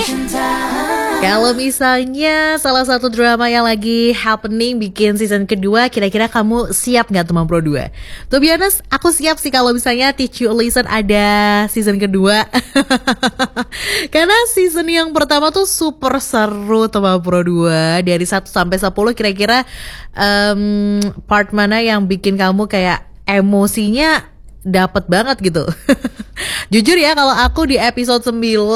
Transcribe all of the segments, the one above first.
Kalau misalnya salah satu drama yang lagi happening bikin season kedua, kira-kira kamu siap gak teman Pro 2? To be honest, aku siap sih kalau misalnya Teach You a Lesson ada season kedua. Karena season yang pertama tuh super seru teman Pro 2. Dari 1 sampai 10 kira-kira part mana yang bikin kamu kayak emosinya dapat banget gitu. Jujur ya, kalau aku di episode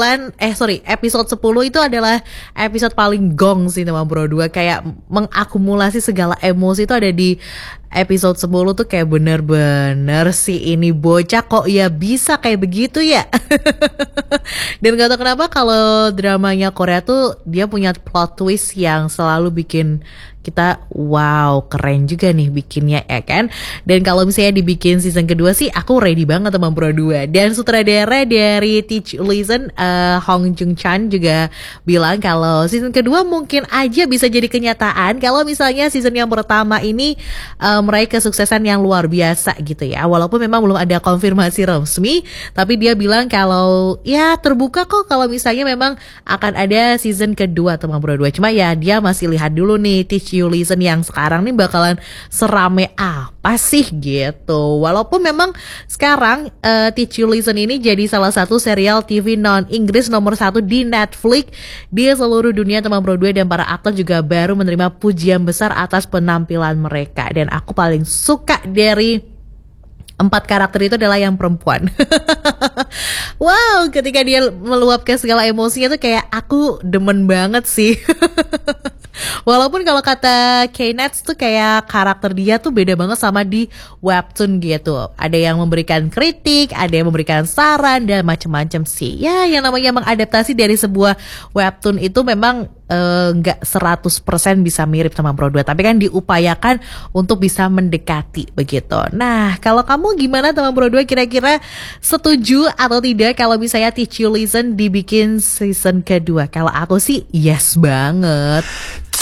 10 itu adalah episode paling gong sih teman Bro 2. Kayak mengakumulasi segala emosi itu ada di episode 10 tuh, kayak bener-bener sih ini bocah kok ya bisa kayak begitu ya. Dan gak tau kenapa kalau dramanya Korea tuh dia punya plot twist yang selalu bikin kita wow, keren juga nih bikinnya ya kan. Dan kalau misalnya dibikin season kedua sih aku ready banget teman Pro 2. Dan sutradara dari Teach You a Lesson, Hong Jung Chan juga bilang kalau season kedua mungkin aja bisa jadi kenyataan kalau misalnya season yang pertama ini meraih kesuksesan yang luar biasa gitu ya. Walaupun memang belum ada konfirmasi resmi, tapi dia bilang kalau ya terbuka kok kalau misalnya memang akan ada season kedua teman Pro 2. Cuma ya dia masih lihat dulu nih Teach You a Lesson yang sekarang nih bakalan serame apa sih gitu. Walaupun memang sekarang Teach You a Lesson ini jadi salah satu serial TV non-Inggris nomor 1 di Netflix di seluruh dunia teman Pro 2, dan para aktor juga baru menerima pujian besar atas penampilan mereka. Dan aku paling suka dari 4 karakter itu adalah yang perempuan. Wow, ketika dia meluapkan segala emosinya tuh kayak aku demen banget sih. Walaupun kalau kata K-Nets tuh kayak karakter dia tuh beda banget sama di webtoon gitu. Ada yang memberikan kritik, ada yang memberikan saran, dan macam-macam sih. Ya, yang namanya mengadaptasi dari sebuah webtoon itu memang nggak 100% bisa mirip sama Pro 2, tapi kan diupayakan untuk bisa mendekati begitu. Nah, kalau kamu gimana teman Pro 2, kira-kira setuju atau tidak kalau misalnya Teach You a Lesson dibikin season kedua? Kalau aku sih yes banget.